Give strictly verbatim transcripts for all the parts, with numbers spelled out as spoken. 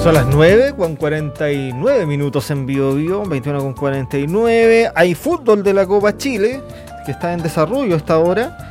Son las nueve con cuarenta y nueve minutos en Bio Bio, veintiuno con cuarenta y nueve. Hay fútbol de la Copa Chile que está en desarrollo a esta hora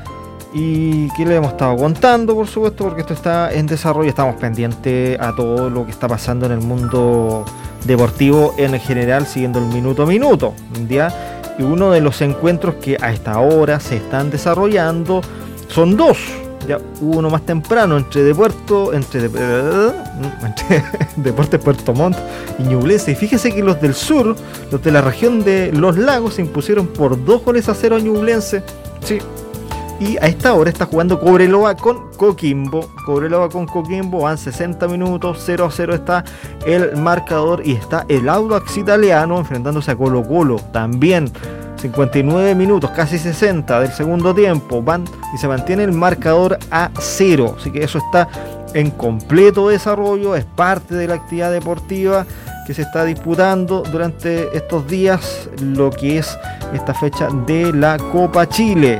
y que le hemos estado contando, por supuesto, porque esto está en desarrollo. Estamos pendientes a todo lo que está pasando en el mundo deportivo en general, siguiendo el minuto a minuto, ¿ya? Y uno de los encuentros que a esta hora se están desarrollando son dos. Ya, hubo uno más temprano entre Deporto, entre, de, uh, entre Deportes Puerto Montt y Ñublense. Y fíjese que los del sur, los de la región de Los Lagos, se impusieron por dos goles a cero a Ñublense. Sí. Y a esta hora está jugando Cobreloa con Coquimbo. Cobreloa con Coquimbo, van sesenta minutos, cero a cero está el marcador. Y está el Audax Italiano enfrentándose a Colo Colo también. cincuenta y nueve minutos, casi sesenta del segundo tiempo, van y se mantiene el marcador a cero, así que eso está en completo desarrollo, es parte de la actividad deportiva que se está disputando durante estos días, lo que es esta fecha de la Copa Chile.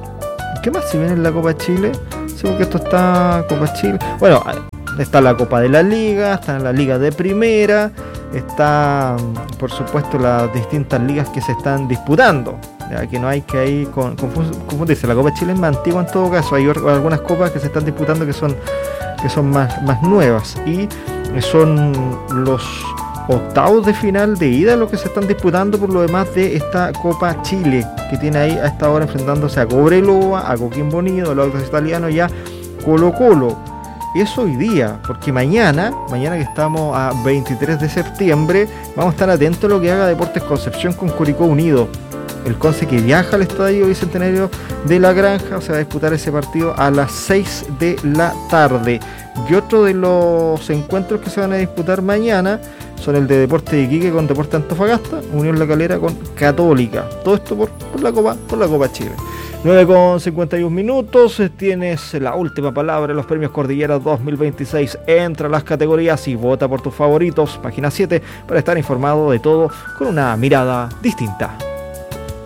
¿Qué más se viene en la Copa Chile? Sí, porque esto está Copa Chile, bueno, está la Copa de la Liga, está la Liga de Primera, está por supuesto las distintas ligas que se están disputando, ya que no hay que ahí confundirse. La Copa Chile es más antigua en todo caso, hay algunas copas que se están disputando que son que son más, más nuevas y son los octavos de final de ida los que se están disputando por lo demás de esta Copa Chile, que tiene ahí a esta hora enfrentándose a Cobreloa, a Coquimbo Unido, al Audax Italiano y a Colo Colo. Es hoy día, porque mañana, mañana que estamos a veintitrés de septiembre, vamos a estar atentos a lo que haga Deportes Concepción con Curicó Unido. El Conce que viaja al Estadio Bicentenario de la Granja, se va a disputar ese partido a las seis de la tarde. Y otro de los encuentros que se van a disputar mañana son el de Deportes de Iquique con Deportes Antofagasta, Unión La Calera con Católica. Todo esto por, por la Copa, por la Copa Chile. nueve con cincuenta y uno minutos, tienes la última palabra en los premios Cordillera dos mil veintiséis. Entra a las categorías y vota por tus favoritos. Página siete para estar informado de todo con una mirada distinta.